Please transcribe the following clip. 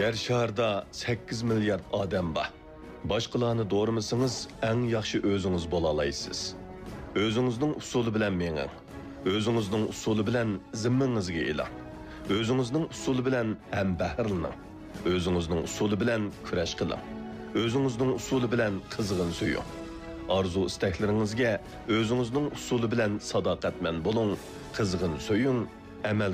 Yer şarda 8 milyard odam bor. Boshqalarni do'rimisingiz, eng yaxshi o'zingiz bo'la olasiz. O'zingizning usuli bilan menging. O'zingizning usuli bilan zimmangizga eling. O'zingizning usuli bilan ham bahrlaning. O'zingizning usuli bilan kurash qiling. O'zingizning usuli bilan qizg'in suying. Arzu istaklaringizga o'zingizning usuli bilan sadoqatman bo'ling, qizg'in suying, amal